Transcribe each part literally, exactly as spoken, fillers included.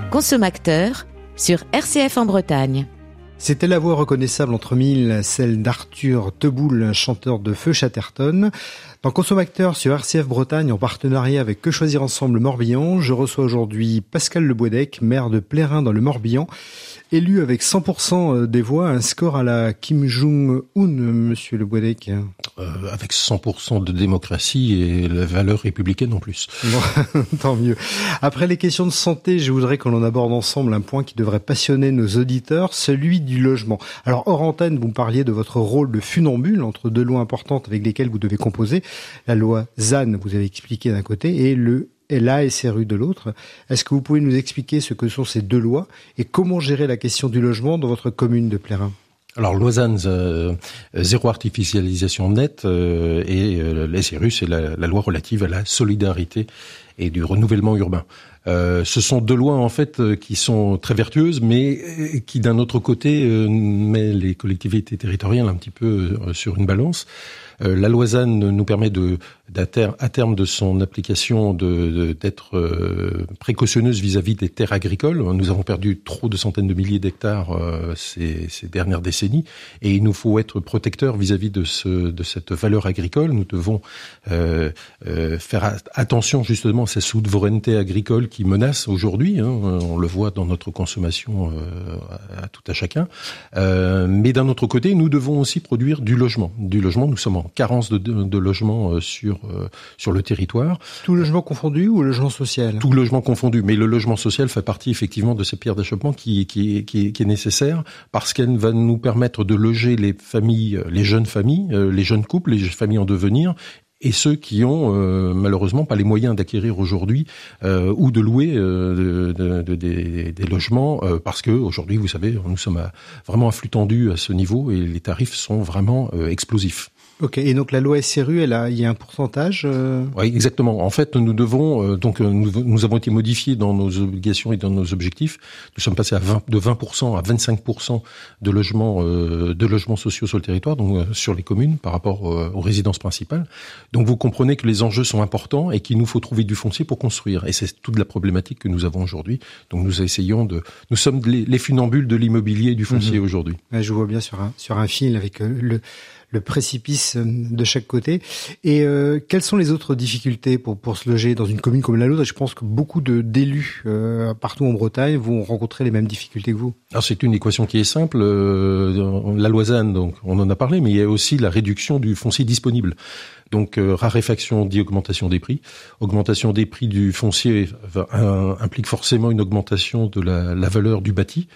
Consomacteur sur R C F en Bretagne. C'était la voix reconnaissable entre mille, celle d'Arthur Teboul, chanteur de Feu Chatterton. Dans Consomacteur sur R C F Bretagne, en partenariat avec Que Choisir Ensemble Morbihan, je reçois aujourd'hui Pascal Le Boisdec, maire de Plérin dans le Morbihan, élu avec cent pour cent des voix, un score à la Kim Jong-un, monsieur Le Boisdec. Euh, avec cent pour cent de démocratie et la valeur républicaine en plus. Bon, tant mieux. Après les questions de santé, je voudrais qu'on en aborde ensemble un point qui devrait passionner nos auditeurs, celui du logement. Alors, hors antenne, vous me parliez de votre rôle de funambule entre deux lois importantes avec lesquelles vous devez composer. La loi Z A N, vous avez expliqué d'un côté, et le l'A S R U de l'autre. Est-ce que vous pouvez nous expliquer ce que sont ces deux lois et comment gérer la question du logement dans votre commune de Plérin ? Alors, loi Z A N, euh, zéro artificialisation nette, euh, et euh, l'A S R U, c'est la, la loi relative à la solidarité et du renouvellement urbain. Euh, ce sont deux lois en fait euh, qui sont très vertueuses, mais euh, qui d'un autre côté euh, met les collectivités territoriales un petit peu euh, sur une balance. Euh, la loi Z A N nous permet de, d'à ter- à terme de son application, de, de, d'être euh, précautionneuse vis-à-vis des terres agricoles. Nous avons perdu trop de centaines de milliers d'hectares euh, ces, ces dernières décennies, et il nous faut être protecteurs vis-à-vis de, ce, de cette valeur agricole. Nous devons euh, euh, faire a- attention justement à cette souveraineté agricole qui menace aujourd'hui. Hein, on le voit dans notre consommation euh, à, à tout à chacun. Euh, mais d'un autre côté, nous devons aussi produire du logement. Du logement, nous sommes en carence de, de, de logement euh, sur euh, sur le territoire. Tout logement confondu ou logement social ? Tout logement confondu, mais le logement social fait partie effectivement de ces pierres d'achoppement qui qui qui, qui est nécessaire parce qu'elle va nous permettre de loger les familles, les jeunes familles, euh, les jeunes couples, les familles en devenir. Et ceux qui ont euh, malheureusement pas les moyens d'acquérir aujourd'hui euh, ou de louer euh, de, de, de, des, des logements euh, parce que aujourd'hui, vous savez, nous sommes à, vraiment à flux tendu à ce niveau et les tarifs sont vraiment euh, explosifs. Ok, et donc la loi S R U, elle a, il y a un pourcentage euh... Oui, exactement. En fait, nous devons euh, donc nous, nous avons été modifiés dans nos obligations et dans nos objectifs. Nous sommes passés à vingt, de vingt pour cent à vingt-cinq pour cent de logements euh, de logements sociaux sur le territoire, donc euh, sur les communes par rapport euh, aux résidences principales. Donc vous comprenez que les enjeux sont importants et qu'il nous faut trouver du foncier pour construire. Et c'est toute la problématique que nous avons aujourd'hui. Donc nous essayons de, nous sommes les, les funambules de l'immobilier et du foncier mmh. aujourd'hui. Ouais, je vous vois bien sur un sur un fil avec euh, le le précipice de chaque côté. Et euh, quelles sont les autres difficultés pour pour se loger dans une commune comme la nôtre ? Je pense que beaucoup de d'élus euh, partout en Bretagne vont rencontrer les mêmes difficultés que vous. Alors c'est une équation qui est simple. Euh, la loi Z A N, donc on en a parlé, mais il y a aussi la réduction du foncier disponible. Donc euh, raréfaction dit augmentation des prix. Augmentation des prix du foncier euh, implique forcément une augmentation de la, la valeur du bâti.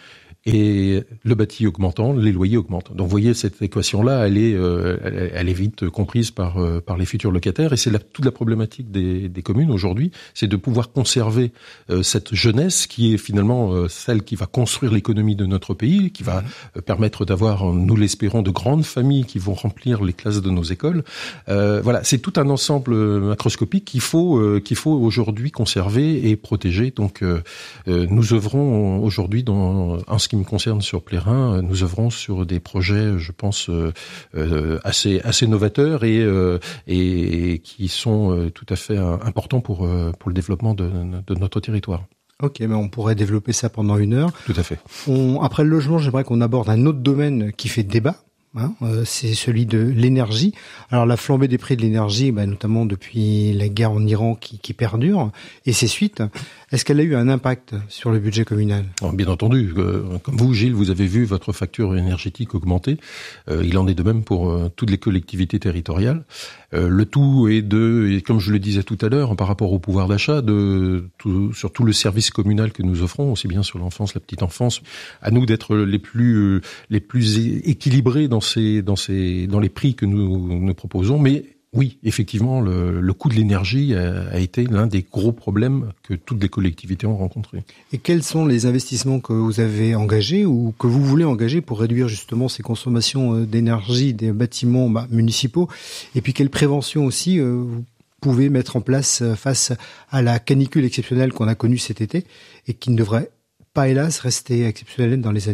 Et le bâti augmentant, les loyers augmentent. Donc, vous voyez, cette équation-là, elle est, euh, elle, elle est vite comprise par euh, par les futurs locataires. Et c'est la, toute la problématique des, des communes aujourd'hui, c'est de pouvoir conserver euh, cette jeunesse qui est finalement euh, celle qui va construire l'économie de notre pays, qui va euh, permettre d'avoir, nous l'espérons, de grandes familles qui vont remplir les classes de nos écoles. Euh, voilà, c'est tout un ensemble macroscopique qu'il faut euh, qu'il faut aujourd'hui conserver et protéger. Donc, euh, euh, nous œuvrons aujourd'hui dans en ce qui me concerne sur Plérin, nous œuvrons sur des projets, je pense, euh, euh, assez assez novateurs et euh, et qui sont euh, tout à fait euh, importants pour euh, pour le développement de, de notre territoire. Ok, mais on pourrait développer ça pendant une heure. Tout à fait. On, après le logement, j'aimerais qu'on aborde un autre domaine qui fait débat. Hein, euh, c'est celui de l'énergie. Alors la flambée des prix de l'énergie, bah, notamment depuis la guerre en Iran qui, qui perdure, et ses suites, est-ce qu'elle a eu un impact sur le budget communal ? Alors, bien entendu, euh, comme vous, Gilles, vous avez vu votre facture énergétique augmenter. Euh, il en est de même pour euh, toutes les collectivités territoriales. Euh, le tout est de, et comme je le disais tout à l'heure, par rapport au pouvoir d'achat, de tout, sur tout le service communal que nous offrons, aussi bien sur l'enfance, la petite enfance, à nous d'être les plus euh, les plus équilibrés dans ces dans ces dans les prix que nous nous proposons, mais oui, effectivement, le, le coût de l'énergie a, a été l'un des gros problèmes que toutes les collectivités ont rencontrés. Et quels sont les investissements que vous avez engagés ou que vous voulez engager pour réduire justement ces consommations d'énergie des bâtiments bah, municipaux ? Et puis quelle prévention aussi euh, vous pouvez mettre en place face à la canicule exceptionnelle qu'on a connue cet été et qui ne devrait pas, hélas, rester exceptionnelle dans les années à venir ?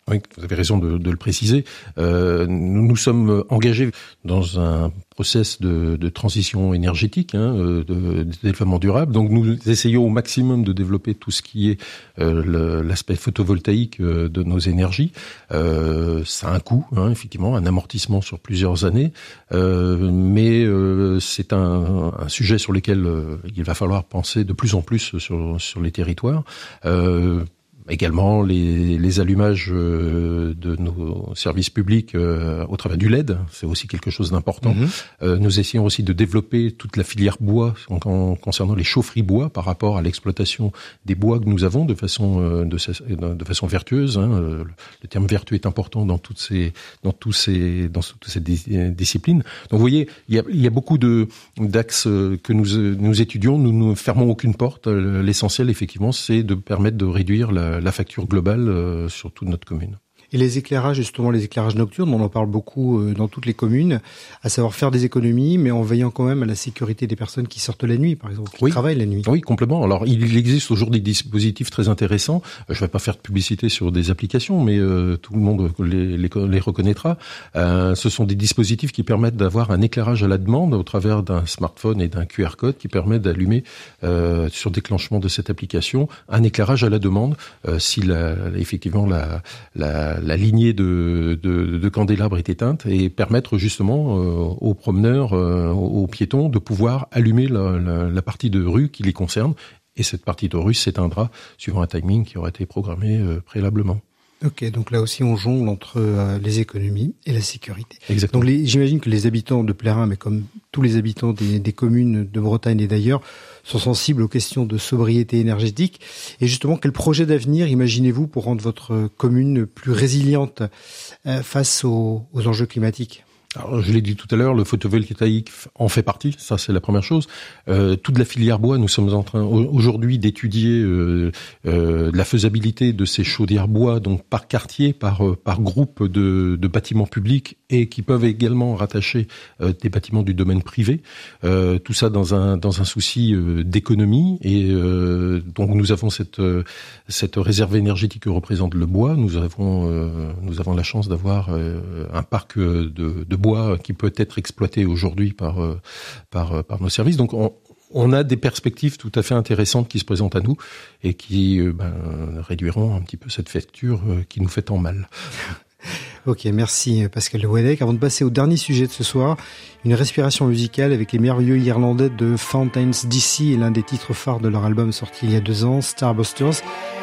Oui, vous avez raison de, de le préciser. Euh, nous nous sommes engagés dans un process de, de transition énergétique, hein, de, de développement durable. Donc nous essayons au maximum de développer tout ce qui est euh, le, l'aspect photovoltaïque euh, de nos énergies. Euh, ça a un coût, hein, effectivement, un amortissement sur plusieurs années, euh, mais euh, c'est un, un sujet sur lequel euh, il va falloir penser de plus en plus sur, sur les territoires. Euh, Également les, les allumages de nos services publics euh, au travers du L E D, c'est aussi quelque chose d'important. Mmh. Euh, nous essayons aussi de développer toute la filière bois en, en, concernant les chaufferies bois par rapport à l'exploitation des bois que nous avons de façon euh, de, de façon vertueuse. Hein. Le, le terme vertueux est important dans toutes ces dans tous ces dans toutes ces disciplines. Donc vous voyez, il y a, il y a beaucoup de d'axes que nous nous étudions. Nous ne fermons aucune porte. L'essentiel, effectivement, c'est de permettre de réduire la la facture globale euh, sur toute notre commune. Et les éclairages, justement, les éclairages nocturnes, on en parle beaucoup euh, dans toutes les communes, à savoir faire des économies, mais en veillant quand même à la sécurité des personnes qui sortent la nuit, par exemple, qui oui. travaillent la nuit. Oui, complètement. Alors, il existe aujourd'hui des dispositifs très intéressants. Je ne vais pas faire de publicité sur des applications, mais euh, tout le monde les, les, les reconnaîtra. Euh, ce sont des dispositifs qui permettent d'avoir un éclairage à la demande au travers d'un smartphone et d'un Q R code qui permet d'allumer, euh, sur déclenchement de cette application, un éclairage à la demande euh, si la, effectivement la, la la lignée de, de, de candélabres est éteinte et permettre justement euh, aux promeneurs, euh, aux piétons de pouvoir allumer la, la, la partie de rue qui les concerne. Et cette partie de rue s'éteindra suivant un timing qui aura été programmé euh, préalablement. Ok, donc là aussi on jongle entre euh, les économies et la sécurité. Exactement. Donc les, j'imagine que les habitants de Plérin, mais comme tous les habitants des, des communes de Bretagne et d'ailleurs, sont sensibles aux questions de sobriété énergétique. Et justement, quel projet d'avenir imaginez-vous pour rendre votre commune plus résiliente euh, face aux, aux enjeux climatiques ? Alors, je l'ai dit tout à l'heure, le photovoltaïque en fait partie, ça c'est la première chose. Euh, toute la filière bois, nous sommes en train aujourd'hui d'étudier euh, euh, la faisabilité de ces chaudières bois, donc par quartier, par euh, par groupe de, de bâtiments publics et qui peuvent également rattacher euh, des bâtiments du domaine privé. Euh, tout ça dans un dans un souci euh, d'économie et euh, donc nous avons cette euh, cette réserve énergétique que représente le bois. Nous avons euh, nous avons la chance d'avoir euh, un parc de, de bois qui peut être exploité aujourd'hui par par par nos services. Donc on, on a des perspectives tout à fait intéressantes qui se présentent à nous et qui ben, réduiront un petit peu cette facture qui nous fait tant mal. Ok, merci Pascal Le Houellec. Avant de passer au dernier sujet de ce soir, une respiration musicale avec les merveilleux Irlandais de Fountains D C et l'un des titres phares de leur album sorti il y a deux ans, Starbusters.